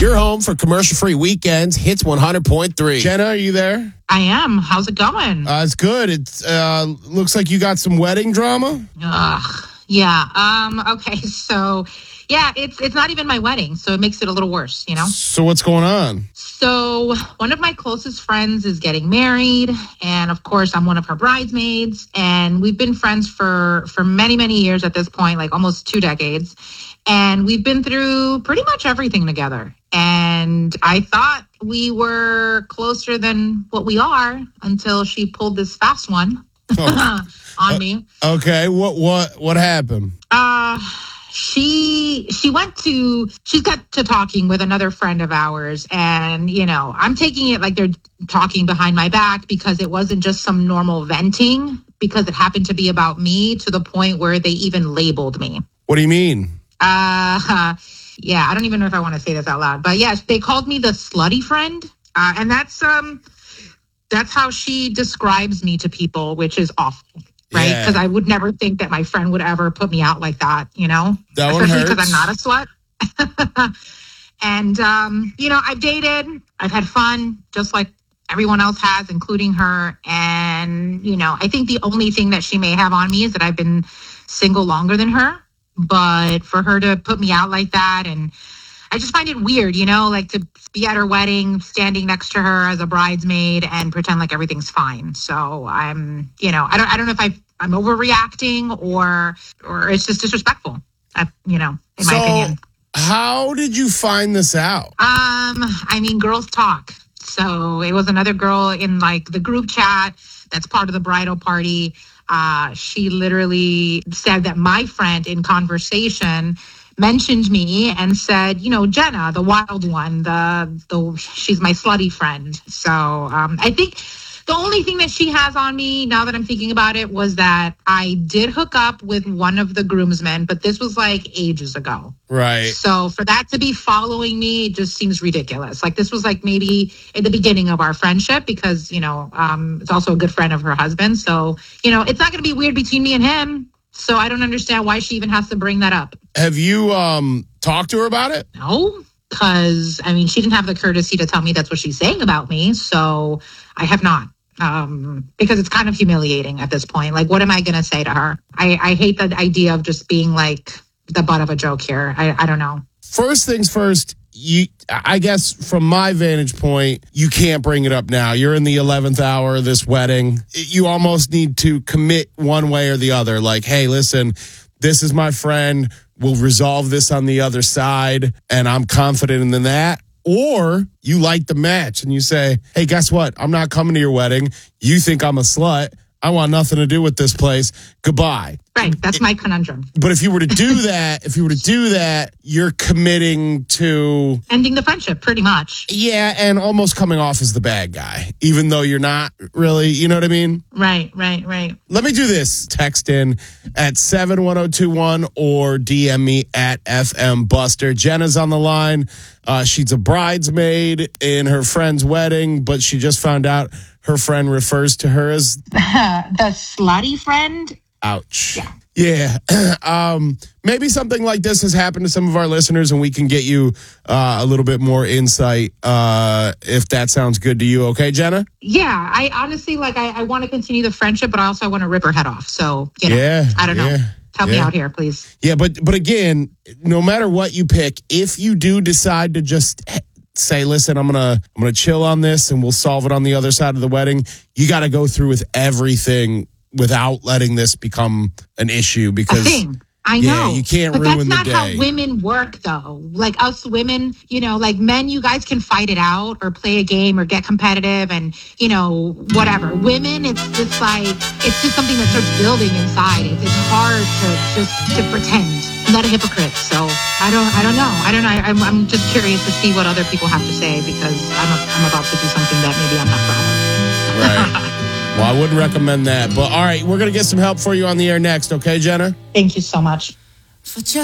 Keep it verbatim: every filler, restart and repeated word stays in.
You're home for commercial-free weekends. Hits one hundred point three. Jenna, are you there? I am. How's it going? Uh, it's good. It uh, looks like you got some wedding drama. Ugh. Yeah. Um. Okay. So, yeah, it's it's not even my wedding, so it makes it a little worse, you know? So what's going on? So one of my closest friends is getting married, and of course I'm one of her bridesmaids, and we've been friends for for many, many years at this point, like almost two decades. And we've been through pretty much everything together. And I thought we were closer than what we are until she pulled this fast one oh. on uh, me. Okay, what what what happened? Uh she she went to she got to talking with another friend of ours, and you know, I'm taking it like they're talking behind my back because it wasn't just some normal venting, because it happened to be about me, to the point where they even labeled me. What do you mean? Uh, yeah, I don't even know if I want to say this out loud, but yes, they called me the slutty friend. Uh, and that's, um, that's how she describes me to people, which is awful, right? Yeah. Because I would never think that my friend would ever put me out like that, you know, that especially because I'm not a slut. And, um, you know, I've dated, I've had fun, just like everyone else has, including her. And, you know, I think the only thing that she may have on me is that I've been single longer than her. But for her to put me out like that, and I just find it weird, you know, like to be at her wedding, standing next to her as a bridesmaid and pretend like everything's fine. So I'm, you know, I don't, I don't know if I, I'm overreacting or, or it's just disrespectful, uh, you know, in so, my opinion. How did you find this out? Um, I mean, girls talk. So it was another girl in like the group chat that's part of the bridal party. Uh, she literally said that my friend in conversation mentioned me and said, you know, Jenna, the wild one, the, the she's my slutty friend. So um, I think the only thing that she has on me, now that I'm thinking about it, was that I did hook up with one of the groomsmen, but this was like ages ago. Right. So for that to be following me, it just seems ridiculous. Like this was like maybe in the beginning of our friendship, because, you know, um, it's also a good friend of her husband. So, you know, it's not going to be weird between me and him. So I don't understand why she even has to bring that up. Have you um talked to her about it? No, because, I mean, she didn't have the courtesy to tell me that's what she's saying about me. So I have not. Um, because it's kind of humiliating at this point. Like, what am I going to say to her? I, I hate the idea of just being like the butt of a joke here. I, I don't know. First things first, you, I guess from my vantage point, you can't bring it up now. You're in the eleventh hour of this wedding. You almost need to commit one way or the other. Like, hey, listen, this is my friend. We'll resolve this on the other side. And I'm confident in that. Or you like the match and you say, hey, guess what? I'm not coming to your wedding. You think I'm a slut. I want nothing to do with this place. Goodbye. Right. That's my conundrum. But if you were to do that, if you were to do that, you're committing to ending the friendship pretty much. Yeah. And almost coming off as the bad guy, even though you're not really, you know what I mean? Right, right, right. Let me do this. Text in at seven one zero two one or D M me at F M Buster. Jenna's on the line. Uh, she's a bridesmaid in her friend's wedding, but she just found out her friend refers to her as the slutty friend. Ouch. Yeah. Yeah. um, maybe something like this has happened to some of our listeners, and we can get you uh, a little bit more insight uh, if that sounds good to you. Okay, Jenna? Yeah. I honestly, like, I, I want to continue the friendship, but I also want to rip her head off. So, you know, yeah, I don't know. Yeah. Help yeah. me out here, please. Yeah, but but again, no matter what you pick, if you do decide to just say, listen, I'm gonna I'm gonna chill on this and we'll solve it on the other side of the wedding, you got to go through with everything without letting this become an issue, because a thing. I yeah, know. you can't but ruin that's not the day. how women work, though. Like us women, you know, like men, you guys can fight it out or play a game or get competitive and, you know, whatever. Women, it's just like, it's just something that starts building inside. It's, it's hard to just to pretend. I'm not a hypocrite, so I don't, I don't know. I don't know. I'm, I'm just curious to see what other people have to say, because I'm, a, I'm about to do something that maybe I'm not proud of. Right. Well, I wouldn't recommend that. But all right, we're going to get some help for you on the air next. Okay, Jenna? Thank you so much.